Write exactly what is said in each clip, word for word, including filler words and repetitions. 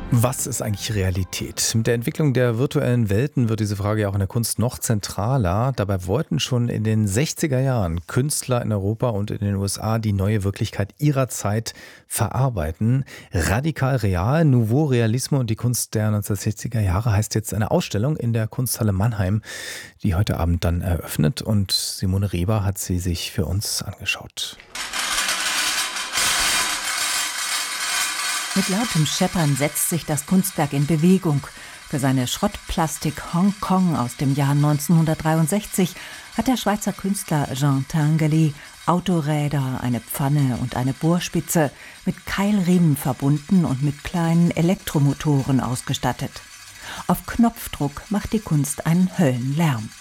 Was ist eigentlich Realität? Mit der Entwicklung der virtuellen Welten wird diese Frage ja auch in der Kunst noch zentraler. Dabei wollten schon in den sechziger Jahren Künstler in Europa und in den U S A die neue Wirklichkeit ihrer Zeit verarbeiten. Radikal real, Nouveau Realisme und die Kunst der neunzehnhundertsechziger Jahre heißt jetzt eine Ausstellung in der Kunsthalle Mannheim, die heute Abend dann eröffnet. Und Simone Reber hat sie sich für uns angeschaut. Mit lautem Scheppern setzt sich das Kunstwerk in Bewegung. Für seine Schrottplastik Hong Kong aus dem Jahr neunzehnhundertdreiundsechzig hat der Schweizer Künstler Jean Tinguely Autoräder, eine Pfanne und eine Bohrspitze mit Keilriemen verbunden und mit kleinen Elektromotoren ausgestattet. Auf Knopfdruck macht die Kunst einen Höllenlärm.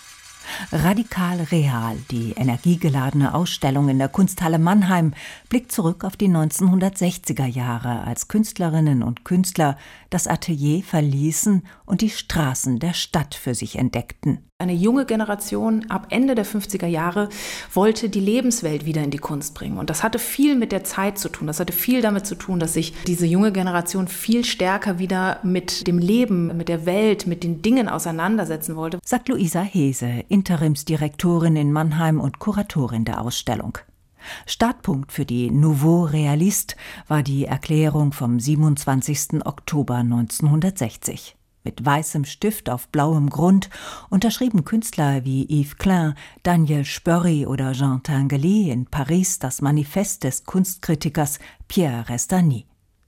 Radikal real, die energiegeladene Ausstellung in der Kunsthalle Mannheim, blickt zurück auf die neunzehnhundertsechziger Jahre, als Künstlerinnen und Künstler das Atelier verließen und die Straßen der Stadt für sich entdeckten. Eine junge Generation ab Ende der fünfziger Jahre wollte die Lebenswelt wieder in die Kunst bringen. Und das hatte viel mit der Zeit zu tun. Das hatte viel damit zu tun, dass sich diese junge Generation viel stärker wieder mit dem Leben, mit der Welt, mit den Dingen auseinandersetzen wollte. Sagt Luisa Hese, Interimsdirektorin in Mannheim und Kuratorin der Ausstellung. Startpunkt für die Nouveau Realiste war die Erklärung vom siebenundzwanzigsten Oktober neunzehnhundertsechzig. Mit weißem Stift auf blauem Grund unterschrieben Künstler wie Yves Klein, Daniel Spörri oder Jean Tinguely in Paris das Manifest des Kunstkritikers Pierre Restany.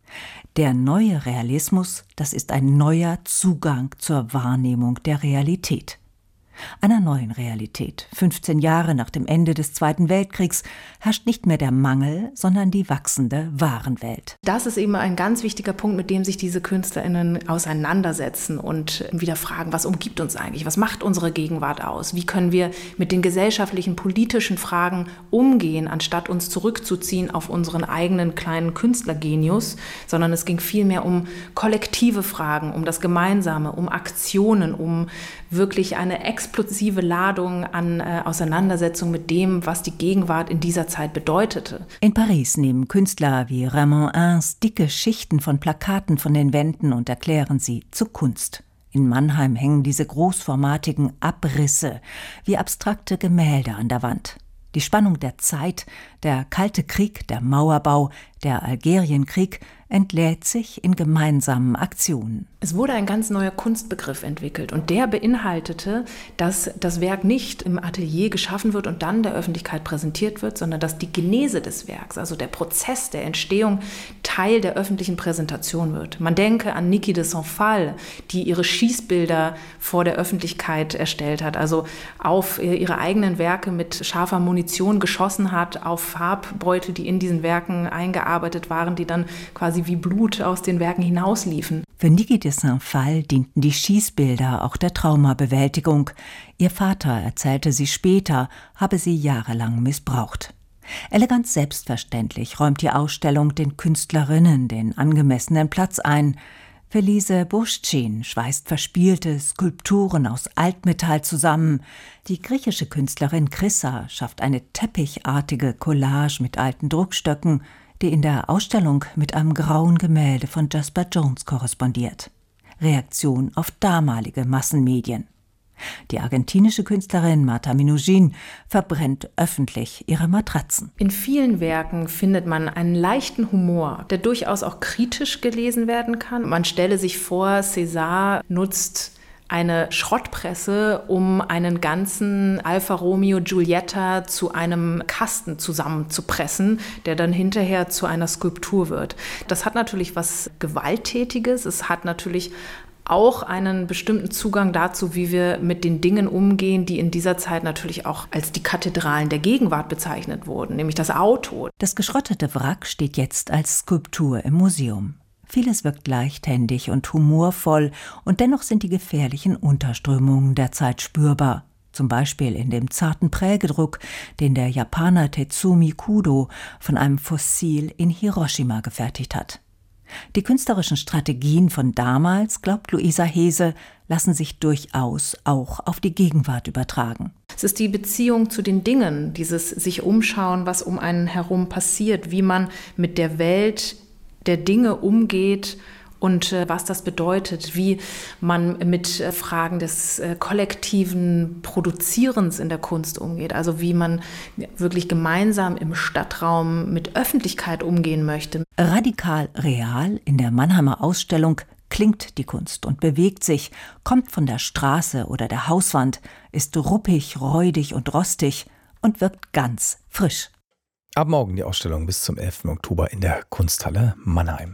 Der neue Realismus, das ist ein neuer Zugang zur Wahrnehmung der Realität. Einer neuen Realität. fünfzehn Jahre nach dem Ende des Zweiten Weltkriegs herrscht nicht mehr der Mangel, sondern die wachsende Warenwelt. Das ist eben ein ganz wichtiger Punkt, mit dem sich diese KünstlerInnen auseinandersetzen und wieder fragen, was umgibt uns eigentlich? Was macht unsere Gegenwart aus? Wie können wir mit den gesellschaftlichen, politischen Fragen umgehen, anstatt uns zurückzuziehen auf unseren eigenen kleinen Künstlergenius, sondern es ging vielmehr um kollektive Fragen, um das Gemeinsame, um Aktionen, um wirklich eine explosive Ladung an äh, Auseinandersetzung mit dem, was die Gegenwart in dieser Zeit bedeutete. In Paris nehmen Künstler wie Raymond Ins dicke Schichten von Plakaten von den Wänden und erklären sie zu Kunst. In Mannheim hängen diese großformatigen Abrisse wie abstrakte Gemälde an der Wand. Die Spannung der Zeit, der Kalte Krieg, der Mauerbau, der Algerienkrieg entlädt sich in gemeinsamen Aktionen. Es wurde ein ganz neuer Kunstbegriff entwickelt und der beinhaltete, dass das Werk nicht im Atelier geschaffen wird und dann der Öffentlichkeit präsentiert wird, sondern dass die Genese des Werks, also der Prozess der Entstehung, Teil der öffentlichen Präsentation wird. Man denke an Niki de Saint-Phalle, die ihre Schießbilder vor der Öffentlichkeit erstellt hat, also auf ihre eigenen Werke mit scharfer Munition geschossen hat, auf Farbbeutel, die in diesen Werken eingearbeitet waren, die dann quasi wie Blut aus den Werken hinausliefen. Für Niki de Saint-Phalle dienten die Schießbilder auch der Traumabewältigung. Ihr Vater erzählte sie später, habe sie jahrelang missbraucht. Elegant selbstverständlich räumt die Ausstellung den Künstlerinnen den angemessenen Platz ein. Felice Bursztyn schweißt verspielte Skulpturen aus Altmetall zusammen. Die griechische Künstlerin Chryssa schafft eine teppichartige Collage mit alten Druckstöcken, die in der Ausstellung mit einem grauen Gemälde von Jasper Johns korrespondiert. Reaktion auf damalige Massenmedien. Die argentinische Künstlerin Marta Minujín verbrennt öffentlich ihre Matratzen. In vielen Werken findet man einen leichten Humor, der durchaus auch kritisch gelesen werden kann. Man stelle sich vor, César nutzt eine Schrottpresse, um einen ganzen Alfa Romeo Giulietta zu einem Kasten zusammenzupressen, der dann hinterher zu einer Skulptur wird. Das hat natürlich was Gewalttätiges, es hat natürlich auch einen bestimmten Zugang dazu, wie wir mit den Dingen umgehen, die in dieser Zeit natürlich auch als die Kathedralen der Gegenwart bezeichnet wurden, nämlich das Auto. Das geschrottete Wrack steht jetzt als Skulptur im Museum. Vieles wirkt leichthändig und humorvoll und dennoch sind die gefährlichen Unterströmungen der Zeit spürbar. Zum Beispiel in dem zarten Prägedruck, den der Japaner Tetsumi Kudo von einem Fossil in Hiroshima gefertigt hat. Die künstlerischen Strategien von damals, glaubt Luisa Hese, lassen sich durchaus auch auf die Gegenwart übertragen. Es ist die Beziehung zu den Dingen, dieses sich umschauen, was um einen herum passiert, wie man mit der Welt der Dinge umgeht und äh, was das bedeutet, wie man mit äh, Fragen des äh, kollektiven Produzierens in der Kunst umgeht, also wie man wirklich gemeinsam im Stadtraum mit Öffentlichkeit umgehen möchte. Radikal real in der Mannheimer Ausstellung klingt die Kunst und bewegt sich, kommt von der Straße oder der Hauswand, ist ruppig, räudig und rostig und wirkt ganz frisch. Ab morgen die Ausstellung bis zum elften Oktober in der Kunsthalle Mannheim.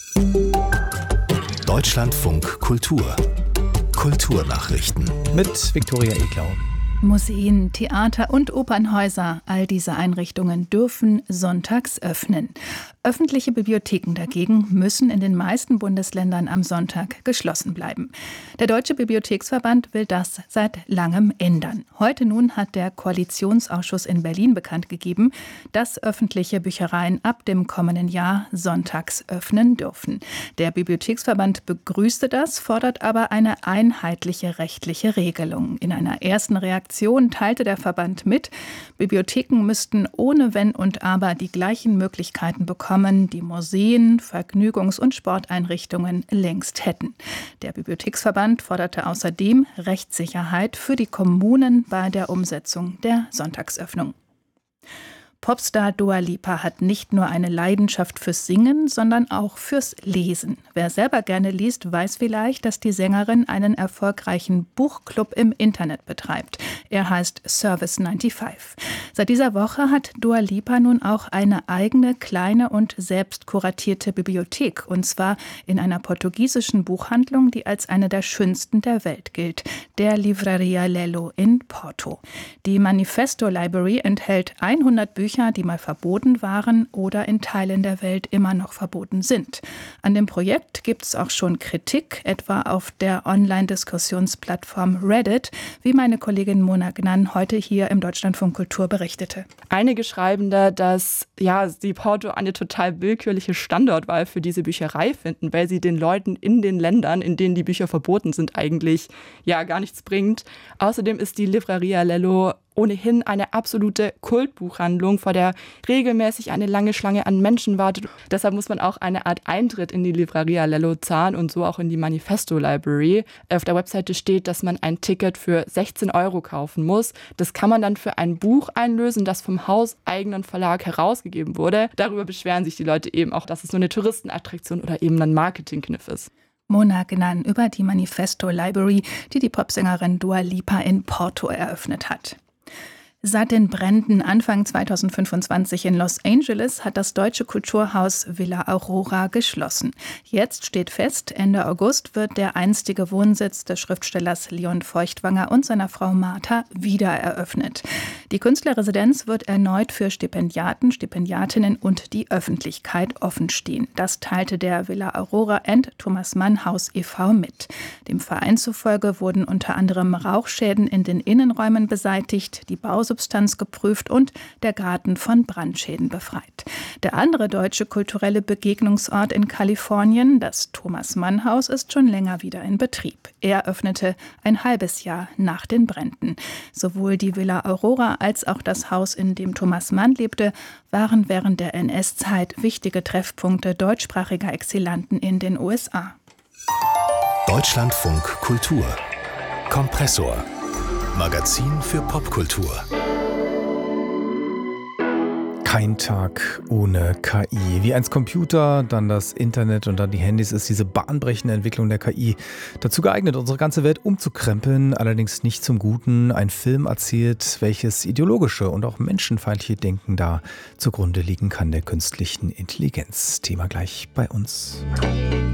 Deutschlandfunk Kultur. Kulturnachrichten. Mit Viktoria Eglau. Museen, Theater und Opernhäuser, all diese Einrichtungen dürfen sonntags öffnen. Öffentliche Bibliotheken dagegen müssen in den meisten Bundesländern am Sonntag geschlossen bleiben. Der Deutsche Bibliotheksverband will das seit langem ändern. Heute nun hat der Koalitionsausschuss in Berlin bekannt gegeben, dass öffentliche Büchereien ab dem kommenden Jahr sonntags öffnen dürfen. Der Bibliotheksverband begrüßte das, fordert aber eine einheitliche rechtliche Regelung. In einer ersten Reaktion teilte der Verband mit, Bibliotheken müssten ohne Wenn und Aber die gleichen Möglichkeiten bekommen, die Museen, Vergnügungs- und Sporteinrichtungen längst hätten. Der Bibliotheksverband forderte außerdem Rechtssicherheit für die Kommunen bei der Umsetzung der Sonntagsöffnung. Popstar Dua Lipa hat nicht nur eine Leidenschaft fürs Singen, sondern auch fürs Lesen. Wer selber gerne liest, weiß vielleicht, dass die Sängerin einen erfolgreichen Buchclub im Internet betreibt. Er heißt Service fünfundneunzig. Seit dieser Woche hat Dua Lipa nun auch eine eigene, kleine und selbst kuratierte Bibliothek. Und zwar in einer portugiesischen Buchhandlung, die als eine der schönsten der Welt gilt, der Livraria Lello in Porto. Die Manifesto Library enthält hundert Bücher, die mal verboten waren oder in Teilen der Welt immer noch verboten sind. An dem Projekt gibt es auch schon Kritik, etwa auf der Online-Diskussionsplattform Reddit, wie meine Kollegin Mona Gnan heute hier im Deutschlandfunk Kultur berichtete. Einige schreiben da, dass ja, sie Porto eine total willkürliche Standortwahl für diese Bücherei finden, weil sie den Leuten in den Ländern, in denen die Bücher verboten sind, eigentlich ja gar nichts bringt. Außerdem ist die Livraria Lello ohnehin eine absolute Kultbuchhandlung, vor der regelmäßig eine lange Schlange an Menschen wartet. Deshalb muss man auch eine Art Eintritt in die Livraria Lello zahlen und so auch in die Manifesto Library. Auf der Webseite steht, dass man ein Ticket für sechzehn Euro kaufen muss. Das kann man dann für ein Buch einlösen, das vom hauseigenen Verlag herausgegeben wurde. Darüber beschweren sich die Leute eben auch, dass es nur eine Touristenattraktion oder eben ein Marketingkniff ist. Mona Gnan über die Manifesto Library, die die Popsängerin Dua Lipa in Porto eröffnet hat. Seit den Bränden Anfang zweitausendfünfundzwanzig in Los Angeles hat das deutsche Kulturhaus Villa Aurora geschlossen. Jetzt steht fest, Ende August wird der einstige Wohnsitz des Schriftstellers Leon Feuchtwanger und seiner Frau Martha wieder eröffnet. Die Künstlerresidenz wird erneut für Stipendiaten, Stipendiatinnen und die Öffentlichkeit offenstehen. Das teilte der Villa Aurora and Thomas Mann Haus e V mit. Dem Verein zufolge wurden unter anderem Rauchschäden in den Innenräumen beseitigt, die Bausubstanz geprüft und der Garten von Brandschäden befreit. Der andere deutsche kulturelle Begegnungsort in Kalifornien, das Thomas Mann Haus, ist schon länger wieder in Betrieb. Er öffnete ein halbes Jahr nach den Bränden. Sowohl die Villa Aurora als auch das Haus, in dem Thomas Mann lebte, waren während der N S-Zeit wichtige Treffpunkte deutschsprachiger Exilanten in den U S A. Deutschlandfunk Kultur. Kompressor. Magazin für Popkultur. Kein Tag ohne K I. Wie einst Computer, dann das Internet und dann die Handys ist diese bahnbrechende Entwicklung der K I dazu geeignet, unsere ganze Welt umzukrempeln, allerdings nicht zum Guten. Ein Film erzählt, welches ideologische und auch menschenfeindliche Denken da zugrunde liegen kann der künstlichen Intelligenz. Thema gleich bei uns.